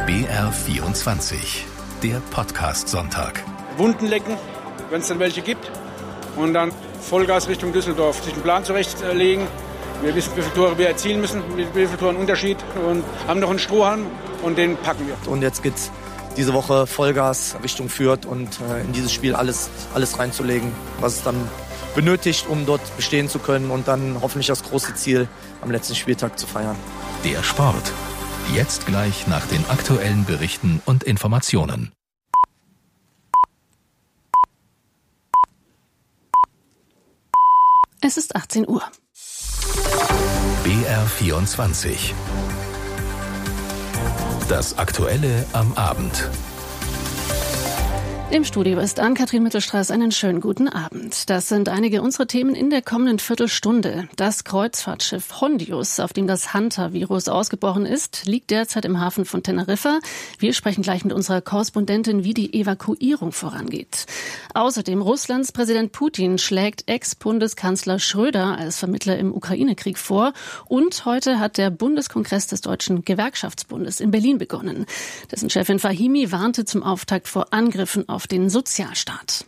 BR24, der Podcast-Sonntag. Wunden lecken, wenn es dann welche gibt. Und dann Vollgas Richtung Düsseldorf, sich einen Plan zurechtlegen. Wir wissen, wie viele Tore wir erzielen müssen, wie viele Tore einen Unterschied. Und haben noch einen Strohhalm und den packen wir. Und jetzt geht's diese Woche Vollgas Richtung Fürth und in dieses Spiel alles reinzulegen, was es dann benötigt, um dort bestehen zu können und dann hoffentlich das große Ziel am letzten Spieltag zu feiern. Der Sport. Jetzt gleich nach den aktuellen Berichten und Informationen. Es ist 18 Uhr. BR24. Das Aktuelle am Abend. Im Studio ist Ann-Kathrin Mittelstraß. Einen schönen guten Abend. Das sind einige unserer Themen in der kommenden Viertelstunde. Das Kreuzfahrtschiff Hondius, auf dem das Hanta-Virus ausgebrochen ist, liegt derzeit im Hafen von Teneriffa. Wir sprechen gleich mit unserer Korrespondentin, wie die Evakuierung vorangeht. Außerdem Russlands Präsident Putin schlägt Ex-Bundeskanzler Schröder als Vermittler im Ukraine-Krieg vor. Und heute hat der Bundeskongress des Deutschen Gewerkschaftsbundes in Berlin begonnen. Dessen Chefin Fahimi warnte zum Auftakt vor Angriffen auf den Sozialstaat.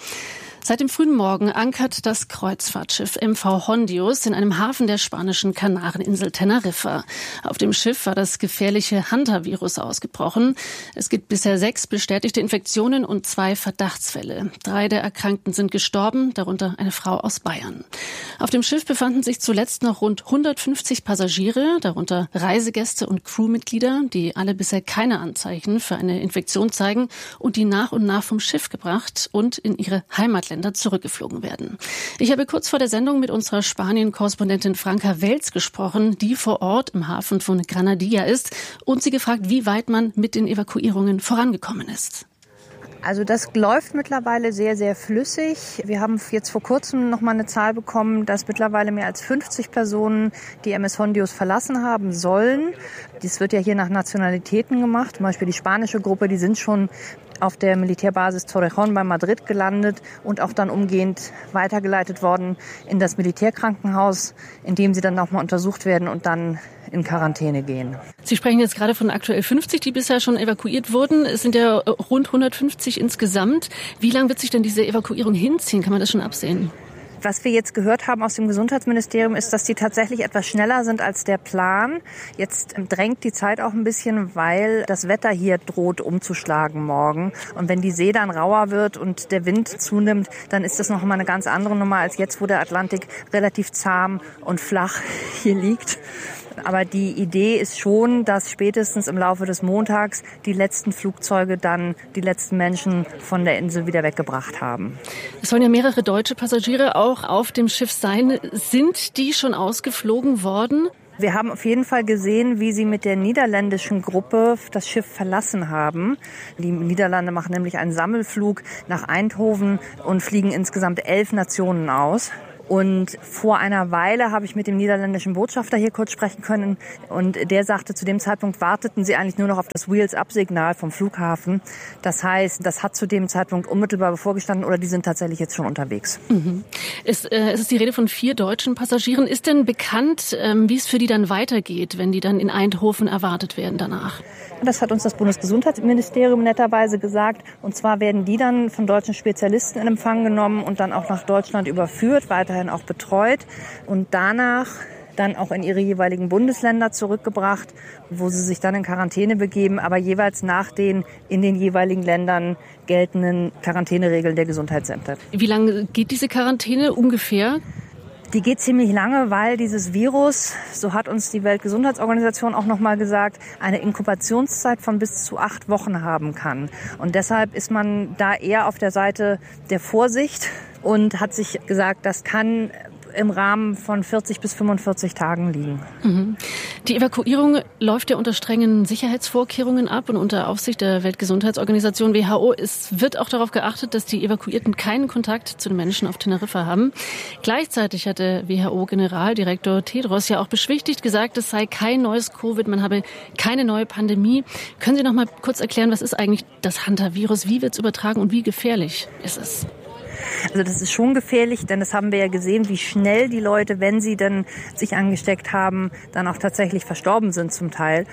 Seit dem frühen Morgen ankert das Kreuzfahrtschiff MV Hondius in einem Hafen der spanischen Kanareninsel Teneriffa. Auf dem Schiff war das gefährliche Hanta-Virus ausgebrochen. Es gibt bisher 6 bestätigte Infektionen und 2 Verdachtsfälle. 3 der Erkrankten sind gestorben, darunter eine Frau aus Bayern. Auf dem Schiff befanden sich zuletzt noch rund 150 Passagiere, darunter Reisegäste und Crewmitglieder, die alle bisher keine Anzeichen für eine Infektion zeigen und die nach und nach vom Schiff gebracht und in ihre Heimatländer zurückgeflogen werden. Ich habe kurz vor der Sendung mit unserer Spanien-Korrespondentin Franka Welz gesprochen, die vor Ort im Hafen von Granadilla ist, und sie gefragt, wie weit man mit den Evakuierungen vorangekommen ist. Also das läuft mittlerweile sehr, sehr flüssig. Wir haben jetzt vor kurzem noch mal eine Zahl bekommen, dass mittlerweile mehr als 50 Personen die MS Hondius verlassen haben sollen. Dies wird ja hier nach Nationalitäten gemacht. Zum Beispiel die spanische Gruppe, die sind schon auf der Militärbasis Torrejón bei Madrid gelandet und auch dann umgehend weitergeleitet worden in das Militärkrankenhaus, in dem sie dann nochmal untersucht werden und dann in Quarantäne gehen. Sie sprechen jetzt gerade von aktuell 50, die bisher schon evakuiert wurden. Es sind ja rund 150 insgesamt. Wie lange wird sich denn diese Evakuierung hinziehen? Kann man das schon absehen? Was wir jetzt gehört haben aus dem Gesundheitsministerium ist, dass die tatsächlich etwas schneller sind als der Plan. Jetzt drängt die Zeit auch ein bisschen, weil das Wetter hier droht umzuschlagen morgen. Und wenn die See dann rauer wird und der Wind zunimmt, dann ist das noch mal eine ganz andere Nummer als jetzt, wo der Atlantik relativ zahm und flach hier liegt. Aber die Idee ist schon, dass spätestens im Laufe des Montags die letzten Flugzeuge dann die letzten Menschen von der Insel wieder weggebracht haben. Es sollen ja mehrere deutsche Passagiere auch auf dem Schiff sein. Sind die schon ausgeflogen worden? Wir haben auf jeden Fall gesehen, wie sie mit der niederländischen Gruppe das Schiff verlassen haben. Die Niederlande machen nämlich einen Sammelflug nach Eindhoven und fliegen insgesamt 11 Nationen aus. Und vor einer Weile habe ich mit dem niederländischen Botschafter hier kurz sprechen können. Und der sagte, zu dem Zeitpunkt warteten sie eigentlich nur noch auf das Wheels-Up-Signal vom Flughafen. Das heißt, das hat zu dem Zeitpunkt unmittelbar bevorgestanden oder die sind tatsächlich jetzt schon unterwegs. Mhm. Es ist die Rede von 4 deutschen Passagieren. Ist denn bekannt, wie es für die dann weitergeht, wenn die dann in Eindhoven erwartet werden danach? Das hat uns das Bundesgesundheitsministerium netterweise gesagt. Und zwar werden die dann von deutschen Spezialisten in Empfang genommen und dann auch nach Deutschland überführt, weiterhin auch betreut und danach dann auch in ihre jeweiligen Bundesländer zurückgebracht, wo sie sich dann in Quarantäne begeben, aber jeweils nach den in den jeweiligen Ländern geltenden Quarantäneregeln der Gesundheitsämter. Wie lange geht diese Quarantäne ungefähr? Die geht ziemlich lange, weil dieses Virus, so hat uns die Weltgesundheitsorganisation auch nochmal gesagt, eine Inkubationszeit von bis zu 8 Wochen haben kann. Und deshalb ist man da eher auf der Seite der Vorsicht und hat sich gesagt, das kann im Rahmen von 40 bis 45 Tagen liegen. Mhm. Die Evakuierung läuft ja unter strengen Sicherheitsvorkehrungen ab und unter Aufsicht der Weltgesundheitsorganisation WHO. Es wird auch darauf geachtet, dass die Evakuierten keinen Kontakt zu den Menschen auf Teneriffa haben. Gleichzeitig hat der WHO-Generaldirektor Tedros ja auch beschwichtigt gesagt, es sei kein neues Covid, man habe keine neue Pandemie. Können Sie noch mal kurz erklären, was ist eigentlich das Hanta-Virus? Wie wird es übertragen und wie gefährlich ist es? Also das ist schon gefährlich, denn das haben wir ja gesehen, wie schnell die Leute, wenn sie dann sich angesteckt haben, dann auch tatsächlich verstorben sind zum Teil.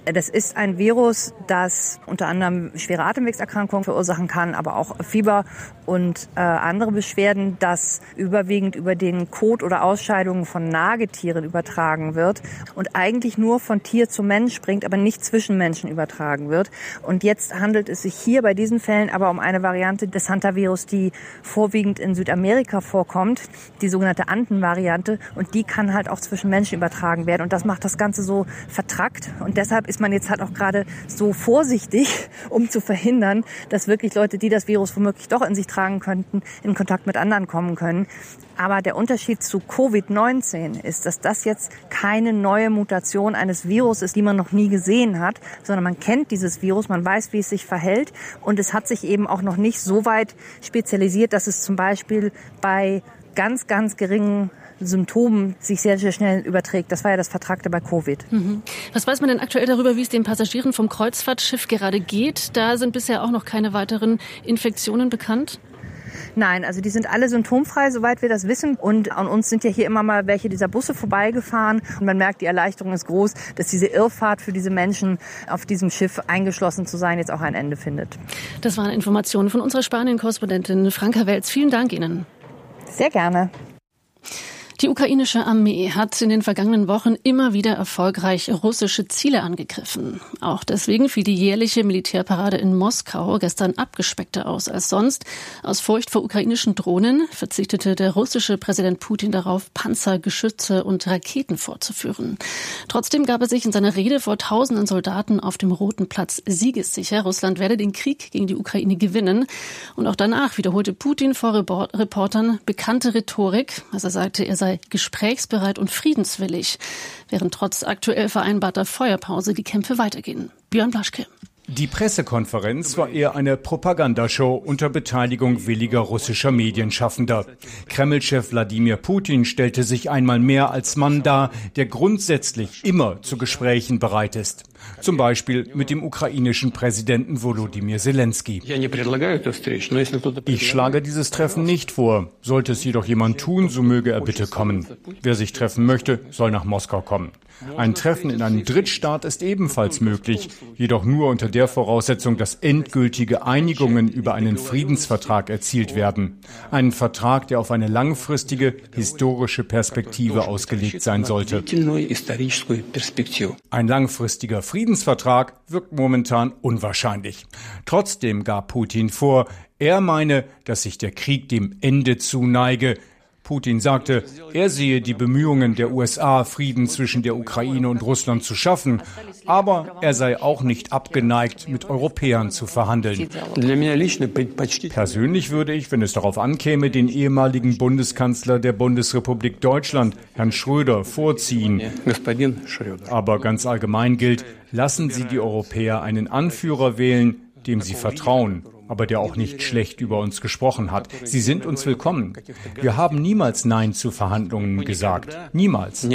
Das ist ein Virus, das unter anderem schwere Atemwegserkrankungen verursachen kann, aber auch Fieber und andere Beschwerden, das überwiegend über den Kot oder Ausscheidungen von Nagetieren übertragen wird und eigentlich nur von Tier zu Mensch springt, aber nicht zwischen Menschen übertragen wird. Und jetzt handelt es sich hier bei diesen Fällen aber um eine Variante des Hantavirus, die vorwiegend in Südamerika vorkommt, die sogenannte Anden-Variante, und die kann halt auch zwischen Menschen übertragen werden und das macht das Ganze so vertrackt und deshalb ist man jetzt halt auch gerade so vorsichtig, um zu verhindern, dass wirklich Leute, die das Virus womöglich doch in sich tragen könnten, in Kontakt mit anderen kommen können. Aber der Unterschied zu Covid-19 ist, dass das jetzt keine neue Mutation eines Virus ist, die man noch nie gesehen hat, sondern man kennt dieses Virus, man weiß, wie es sich verhält und es hat sich eben auch noch nicht so weit spezialisiert, dass es zum Beispiel bei ganz, ganz geringen Symptomen sich sehr, sehr schnell überträgt. Das war ja das Vertragte bei Covid. Was weiß man denn aktuell darüber, wie es den Passagieren vom Kreuzfahrtschiff gerade geht? Da sind bisher auch noch keine weiteren Infektionen bekannt. Nein, also die sind alle symptomfrei, soweit wir das wissen. Und an uns sind ja hier immer mal welche dieser Busse vorbeigefahren. Und man merkt, die Erleichterung ist groß, dass diese Irrfahrt für diese Menschen auf diesem Schiff eingeschlossen zu sein jetzt auch ein Ende findet. Das waren Informationen von unserer Spanien-Korrespondentin Franka Welz. Vielen Dank Ihnen. Sehr gerne. Die ukrainische Armee hat in den vergangenen Wochen immer wieder erfolgreich russische Ziele angegriffen. Auch deswegen fiel die jährliche Militärparade in Moskau gestern abgespeckter aus als sonst. Aus Furcht vor ukrainischen Drohnen verzichtete der russische Präsident Putin darauf, Panzer, Geschütze und Raketen vorzuführen. Trotzdem gab er sich in seiner Rede vor tausenden Soldaten auf dem Roten Platz siegessicher. Russland werde den Krieg gegen die Ukraine gewinnen. Und auch danach wiederholte Putin vor Reportern bekannte Rhetorik. Er sagte, er sei gesprächsbereit und friedenswillig, während trotz aktuell vereinbarter Feuerpause die Kämpfe weitergehen. Björn Blaschke. Die Pressekonferenz war eher eine Propagandashow unter Beteiligung williger russischer Medienschaffender. Kreml-Chef Wladimir Putin stellte sich einmal mehr als Mann dar, der grundsätzlich immer zu Gesprächen bereit ist. Zum Beispiel mit dem ukrainischen Präsidenten Volodymyr Zelensky. Ich schlage dieses Treffen nicht vor. Sollte es jedoch jemand tun, so möge er bitte kommen. Wer sich treffen möchte, soll nach Moskau kommen. Ein Treffen in einem Drittstaat ist ebenfalls möglich, jedoch nur unter der Voraussetzung, dass endgültige Einigungen über einen Friedensvertrag erzielt werden. Einen Vertrag, der auf eine langfristige, historische Perspektive ausgelegt sein sollte. Ein langfristiger Friedensvertrag wirkt momentan unwahrscheinlich. Trotzdem gab Putin vor, er meine, dass sich der Krieg dem Ende zuneige. Putin sagte, er sehe die Bemühungen der USA, Frieden zwischen der Ukraine und Russland zu schaffen, aber er sei auch nicht abgeneigt, mit Europäern zu verhandeln. Persönlich würde ich, wenn es darauf ankäme, den ehemaligen Bundeskanzler der Bundesrepublik Deutschland, Herrn Schröder, vorziehen. Aber ganz allgemein gilt, lassen Sie die Europäer einen Anführer wählen, dem sie vertrauen, aber der auch nicht schlecht über uns gesprochen hat. Sie sind uns willkommen. Wir haben niemals Nein zu Verhandlungen gesagt. Niemals.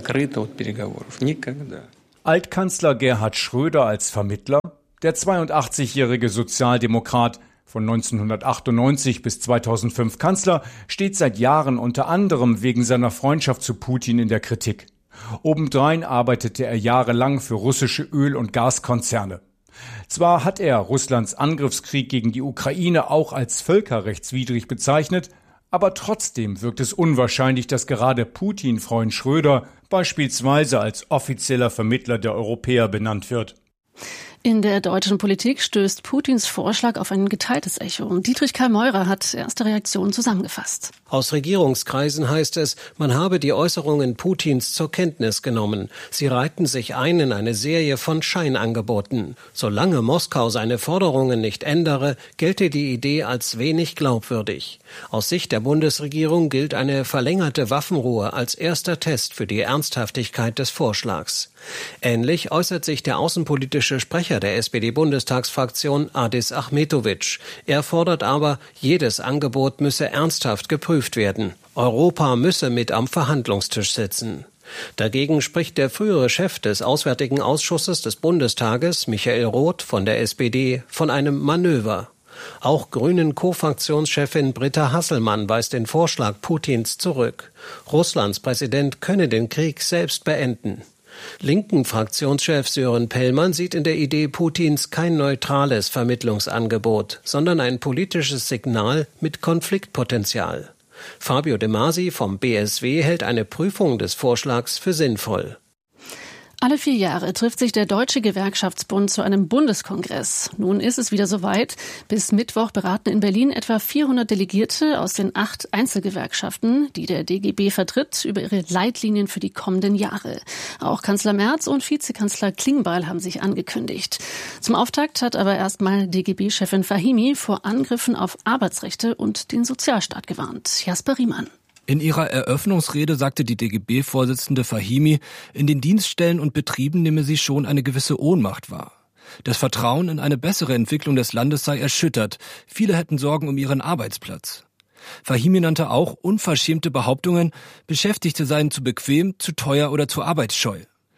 Altkanzler Gerhard Schröder als Vermittler, der 82-jährige Sozialdemokrat, von 1998 bis 2005 Kanzler, steht seit Jahren unter anderem wegen seiner Freundschaft zu Putin in der Kritik. Obendrein arbeitete er jahrelang für russische Öl- und Gaskonzerne. Zwar hat er Russlands Angriffskrieg gegen die Ukraine auch als völkerrechtswidrig bezeichnet, aber trotzdem wirkt es unwahrscheinlich, dass gerade Putin-Freund Schröder beispielsweise als offizieller Vermittler der Europäer benannt wird. In der deutschen Politik stößt Putins Vorschlag auf ein geteiltes Echo. Dietrich Karl Meurer hat erste Reaktionen zusammengefasst. Aus Regierungskreisen heißt es, man habe die Äußerungen Putins zur Kenntnis genommen. Sie reihten sich ein in eine Serie von Scheinangeboten. Solange Moskau seine Forderungen nicht ändere, gelte die Idee als wenig glaubwürdig. Aus Sicht der Bundesregierung gilt eine verlängerte Waffenruhe als erster Test für die Ernsthaftigkeit des Vorschlags. Ähnlich äußert sich der außenpolitische Sprecher der SPD-Bundestagsfraktion Adis Achmetovic. Er fordert aber, jedes Angebot müsse ernsthaft geprüft werden. Europa müsse mit am Verhandlungstisch sitzen. Dagegen spricht der frühere Chef des Auswärtigen Ausschusses des Bundestages, Michael Roth von der SPD, von einem Manöver. Auch Grünen-Co-Fraktionschefin Britta Hasselmann weist den Vorschlag Putins zurück. Russlands Präsident könne den Krieg selbst beenden. Linken Fraktionschef Sören Pellmann sieht in der Idee Putins kein neutrales Vermittlungsangebot, sondern ein politisches Signal mit Konfliktpotenzial. Fabio De Masi vom BSW hält eine Prüfung des Vorschlags für sinnvoll. Alle 4 Jahre trifft sich der Deutsche Gewerkschaftsbund zu einem Bundeskongress. Nun ist es wieder soweit. Bis Mittwoch beraten in Berlin etwa 400 Delegierte aus den 8 Einzelgewerkschaften, die der DGB vertritt, über ihre Leitlinien für die kommenden Jahre. Auch Kanzler Merz und Vizekanzler Klingbeil haben sich angekündigt. Zum Auftakt hat aber erstmal DGB-Chefin Fahimi vor Angriffen auf Arbeitsrechte und den Sozialstaat gewarnt. Jasper Riemann. In ihrer Eröffnungsrede sagte die DGB-Vorsitzende Fahimi, in den Dienststellen und Betrieben nehme sie schon eine gewisse Ohnmacht wahr. Das Vertrauen in eine bessere Entwicklung des Landes sei erschüttert. Viele hätten Sorgen um ihren Arbeitsplatz. Fahimi nannte auch unverschämte Behauptungen, Beschäftigte seien zu bequem, zu teuer oder zu arbeitsscheu.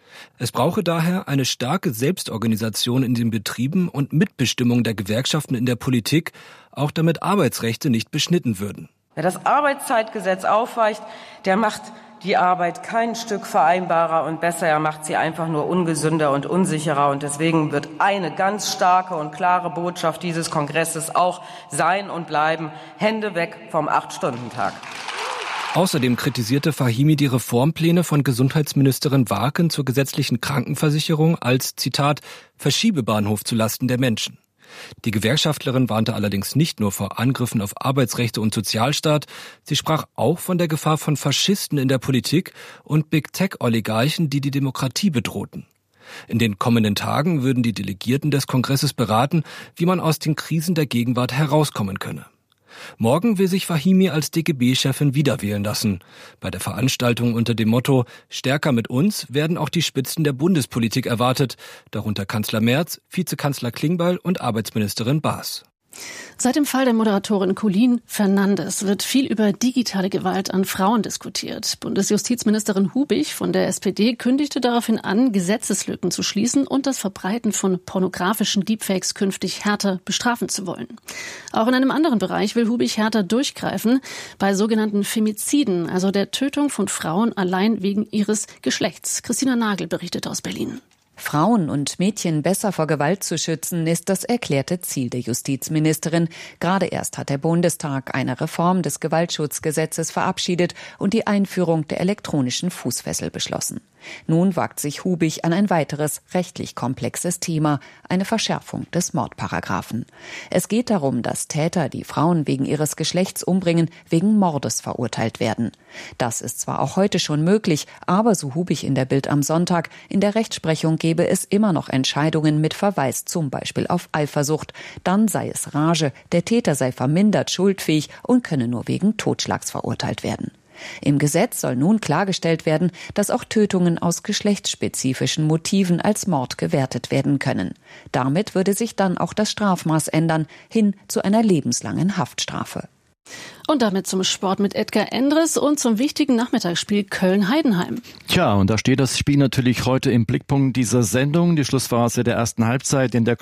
Es brauche daher eine starke Selbstorganisation in den Betrieben und Mitbestimmung der Gewerkschaften in der Politik, auch damit Arbeitsrechte nicht beschnitten würden. Wer das Arbeitszeitgesetz aufweicht, der macht die Arbeit kein Stück vereinbarer und besser, er macht sie einfach nur ungesünder und unsicherer. Und deswegen wird eine ganz starke und klare Botschaft dieses Kongresses auch sein und bleiben: Hände weg vom 8-Stunden-Tag. Außerdem kritisierte Fahimi die Reformpläne von Gesundheitsministerin Warken zur gesetzlichen Krankenversicherung als, Zitat, Verschiebebahnhof zulasten der Menschen. Die Gewerkschaftlerin warnte allerdings nicht nur vor Angriffen auf Arbeitsrechte und Sozialstaat, sie sprach auch von der Gefahr von Faschisten in der Politik und Big-Tech-Oligarchen, die die Demokratie bedrohten. In den kommenden Tagen würden die Delegierten des Kongresses beraten, wie man aus den Krisen der Gegenwart herauskommen könne. Morgen will sich Fahimi als DGB-Chefin wiederwählen lassen. Bei der Veranstaltung unter dem Motto »Stärker mit uns« werden auch die Spitzen der Bundespolitik erwartet, darunter Kanzler Merz, Vizekanzler Klingbeil und Arbeitsministerin Baas. Seit dem Fall der Moderatorin Colleen Fernandes wird viel über digitale Gewalt an Frauen diskutiert. Bundesjustizministerin Hubich von der SPD kündigte daraufhin an, Gesetzeslücken zu schließen und das Verbreiten von pornografischen Deepfakes künftig härter bestrafen zu wollen. Auch in einem anderen Bereich will Hubich härter durchgreifen, bei sogenannten Femiziden, also der Tötung von Frauen allein wegen ihres Geschlechts. Christina Nagel berichtet aus Berlin. Frauen und Mädchen besser vor Gewalt zu schützen, ist das erklärte Ziel der Justizministerin. Gerade erst hat der Bundestag eine Reform des Gewaltschutzgesetzes verabschiedet und die Einführung der elektronischen Fußfessel beschlossen. Nun wagt sich Hubich an ein weiteres rechtlich komplexes Thema, eine Verschärfung des Mordparagraphen. Es geht darum, dass Täter, die Frauen wegen ihres Geschlechts umbringen, wegen Mordes verurteilt werden. Das ist zwar auch heute schon möglich, aber so Hubich in der Bild am Sonntag, in der Rechtsprechung gebe es immer noch Entscheidungen mit Verweis zum Beispiel auf Eifersucht. Dann sei es Rage, der Täter sei vermindert schuldfähig und könne nur wegen Totschlags verurteilt werden. Im Gesetz soll nun klargestellt werden, dass auch Tötungen aus geschlechtsspezifischen Motiven als Mord gewertet werden können. Damit würde sich dann auch das Strafmaß ändern, hin zu einer lebenslangen Haftstrafe. Und damit zum Sport mit Edgar Endres und zum wichtigen Nachmittagsspiel Köln-Heidenheim. Tja, und da steht das Spiel natürlich heute im Blickpunkt dieser Sendung. Die Schlussphase der ersten Halbzeit, in der